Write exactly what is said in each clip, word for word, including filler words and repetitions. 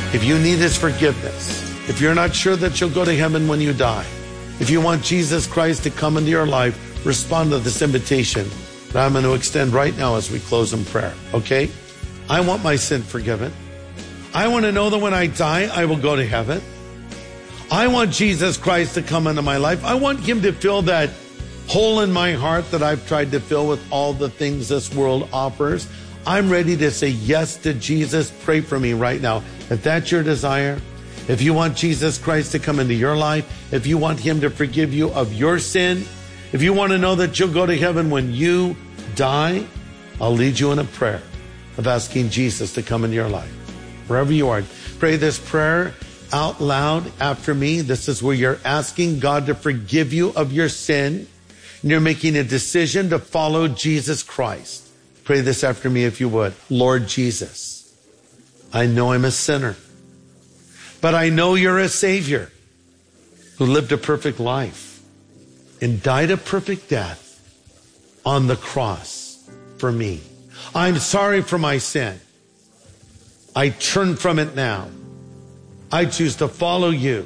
If you need his forgiveness, if you're not sure that you'll go to heaven when you die, if you want Jesus Christ to come into your life, respond to this invitation that I'm going to extend right now as we close in prayer, okay? I want my sin forgiven. I want to know that when I die, I will go to heaven. I want Jesus Christ to come into my life. I want him to fill that hole in my heart that I've tried to fill with all the things this world offers. I'm ready to say yes to Jesus. Pray for me right now. If that's your desire, if you want Jesus Christ to come into your life, if you want him to forgive you of your sin, if you want to know that you'll go to heaven when you die, I'll lead you in a prayer of asking Jesus to come into your life. Wherever you are, pray this prayer out loud after me. This is where you're asking God to forgive you of your sin, and you're making a decision to follow Jesus Christ. Pray this after me if you would. Lord Jesus, I know I'm a sinner, but I know you're a Savior who lived a perfect life and died a perfect death on the cross for me. I'm sorry for my sin. I turn from it now. I choose to follow you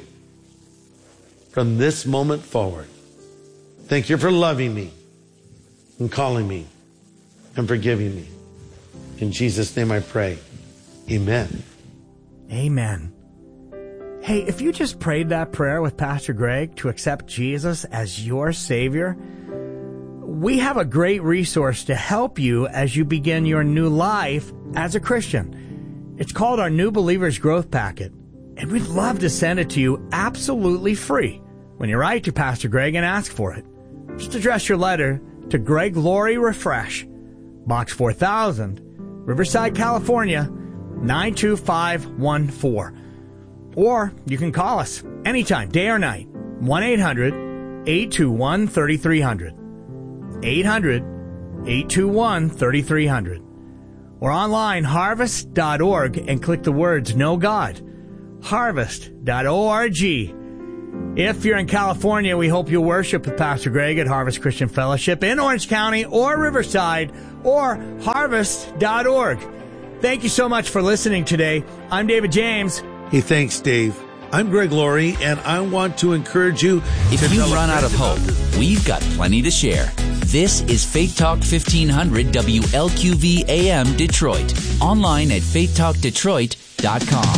from this moment forward. Thank you for loving me and calling me and forgiving me. In Jesus' name I pray. Amen. Amen. Hey, if you just prayed that prayer with Pastor Greg to accept Jesus as your Savior, we have a great resource to help you as you begin your new life as a Christian. It's called our New Believers Growth Packet, and we'd love to send it to you absolutely free when you write to Pastor Greg and ask for it. Just address your letter to Greg Laurie Refresh, Box four thousand, Riverside, California, nine two five one four. Or you can call us anytime, day or night, one eight hundred eight two one three three zero zero, eight hundred eight two one three three zero zero. Or online, harvest dot org, and click the words Know God, harvest dot org. If you're in California, we hope you'll worship with Pastor Greg at Harvest Christian Fellowship in Orange County or Riverside or harvest dot org. Thank you so much for listening today. I'm David James. Hey, thanks, Dave. I'm Greg Laurie, and I want to encourage you. If you run out of hope, we've got plenty to share. This is Faith Talk fifteen hundred W L Q V A M Detroit. Online at faith talk detroit dot com.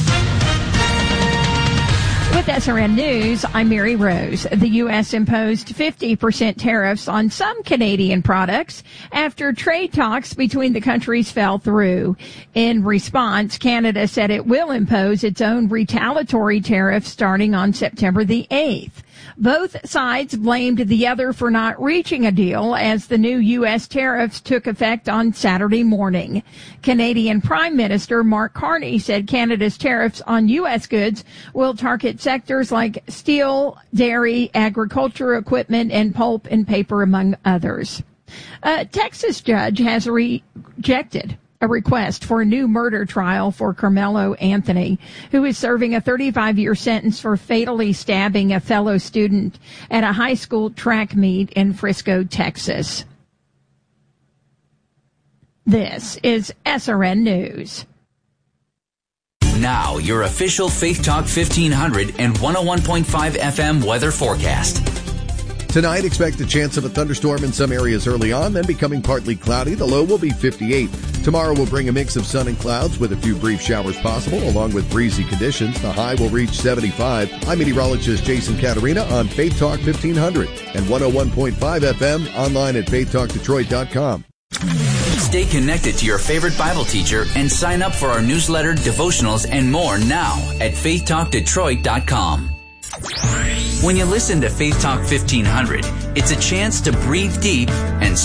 With S R N News, I'm Mary Rose. The U S imposed fifty percent tariffs on some Canadian products after trade talks between the countries fell through. In response, Canada said it will impose its own retaliatory tariffs starting on September the eighth. Both sides blamed the other for not reaching a deal as the new U S tariffs took effect on Saturday morning. Canadian Prime Minister Mark Carney said Canada's tariffs on U S goods will target sectors like steel, dairy, agriculture equipment, and pulp and paper, among others. A Texas judge has rejected a request for a new murder trial for Carmelo Anthony, who is serving a thirty-five-year sentence for fatally stabbing a fellow student at a high school track meet in Frisco, Texas. This is S R N News. Now, your official Faith Talk fifteen hundred and one oh one point five F M weather forecast. Tonight, expect a chance of a thunderstorm in some areas early on, then becoming partly cloudy. The low will be fifty-eight. Tomorrow will bring a mix of sun and clouds with a few brief showers possible, along with breezy conditions. The high will reach seventy-five. I'm meteorologist Jason Caterina on Faith Talk fifteen hundred and one oh one point five F M, online at faith talk detroit dot com. Stay connected to your favorite Bible teacher and sign up for our newsletter, devotionals, and more now at faith talk detroit dot com. When you listen to Faith Talk fifteen hundred, it's a chance to breathe deep and